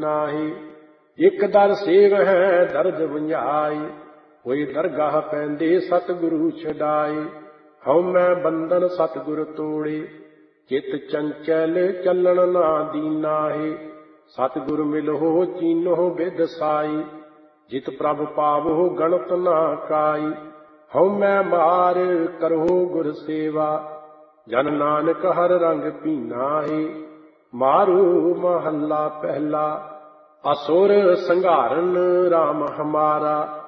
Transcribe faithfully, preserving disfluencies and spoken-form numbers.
ਨਾਹੀ। ਇੱਕ ਦਰ ਸੇਵ ਹੈ ਦਰਦ ਵੰਝਾਈ, ਹੋਏ ਦਰਗਾਹ ਪੈਂਦੇ ਸਤਿਗੁਰੂ ਛਡਾਏ। ਹਉ ਮੈਂ ਬੰਧਨ ਸਤਿਗੁਰ ਤੋੜੇ, ਚਿਤ ਚੰਚਲ ਚੱਲਣ ਨਾ ਦੀਨਾਹੀ। ਸਤਿਗੁਰ ਮਿਲਹੁ ਚੀਨਹੁ ਬਿਧ ਸਾਈ, ਜਿਤ ਪ੍ਰਭ ਪਾਵਹੁ ਗਣਤ ਨਾ ਕਾਈ। ਹਉ ਮੈਂ ਮਾਰ ਕਰਹੁ ਗੁਰ ਸੇਵਾ, ਜਨ ਨਾਨਕ ਹਰ ਰੰਗ ਪੀਨਾਹੀ। ਮਾਰੂ ਮਹੱਲਾ ਪਹਿਲਾ। ਅਸੁਰ ਸੰਘਾਰਨ ਰਾਮ ਹਮਾਰਾ,